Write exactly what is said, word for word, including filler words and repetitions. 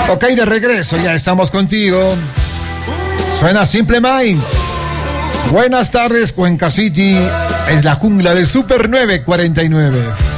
Ok, de regreso, ya estamos contigo. Suena Simple Minds. Buenas tardes, Cuenca City. Es la jungla de Super nueve cuarenta y nueve.